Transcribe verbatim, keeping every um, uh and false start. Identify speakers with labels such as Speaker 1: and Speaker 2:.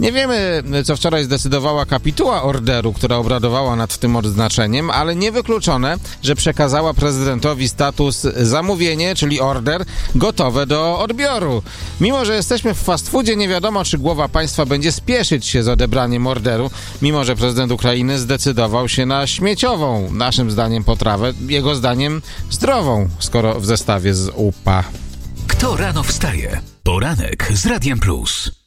Speaker 1: Nie wiemy, co wczoraj zdecydowała kapituła orderu, która obradowała nad tym odznaczeniem, ale niewykluczone, że przekazała prezydentowi status zamówienie, czyli order, gotowe do odbioru. Mimo że jesteśmy w fast foodzie, nie wiadomo, czy głowa państwa będzie spieszyć się z odebraniem orderu, mimo że prezydent Ukrainy zdecydował się na śmieciową, naszym zdaniem, potrawę, jego zdaniem zdrową, skoro w zestawie z U P A.
Speaker 2: Kto rano wstaje? Poranek z Radiem Plus.